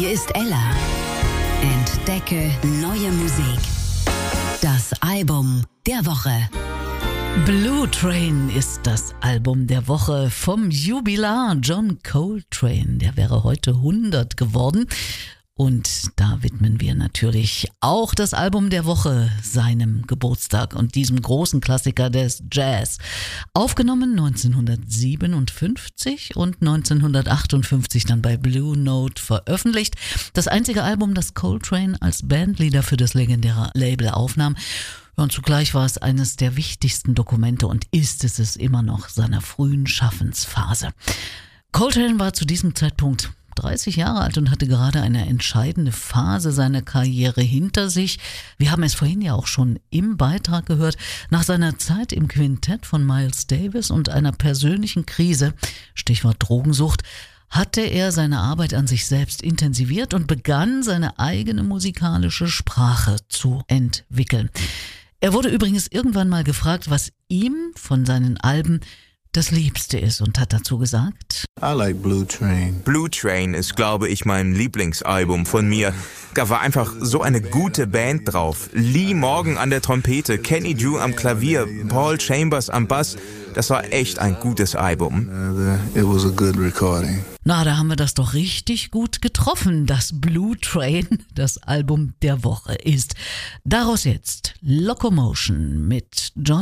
Hier ist Ella. Entdecke neue Musik. Das Album der Woche. Blue Train ist das Album der Woche vom Jubilar John Coltrane. Der wäre heute 100 geworden. Und da widmen wir natürlich auch das Album der Woche seinem Geburtstag und diesem großen Klassiker des Jazz. Aufgenommen 1957 und 1958 dann bei Blue Note veröffentlicht. Das einzige Album, das Coltrane als Bandleader für das legendäre Label aufnahm. Und zugleich war es eines der wichtigsten Dokumente und ist es immer noch seiner frühen Schaffensphase. Coltrane war zu diesem Zeitpunkt 30 Jahre alt und hatte gerade eine entscheidende Phase seiner Karriere hinter sich. Wir haben es vorhin ja auch schon im Beitrag gehört. Nach seiner Zeit im Quintett von Miles Davis und einer persönlichen Krise, Stichwort Drogensucht, hatte er seine Arbeit an sich selbst intensiviert und begann seine eigene musikalische Sprache zu entwickeln. Er wurde übrigens irgendwann mal gefragt, was ihm von seinen Alben das Liebste ist und hat dazu gesagt: I like Blue Train. Blue Train ist, glaube ich, mein Lieblingsalbum von mir. Da war einfach so eine gute Band drauf. Lee Morgan an der Trompete, Kenny Drew am Klavier, Paul Chambers am Bass. Das war echt ein gutes Album. It was a good recording. Na, da haben wir das doch richtig gut getroffen, dass Blue Train das Album der Woche ist. Daraus jetzt Locomotion mit John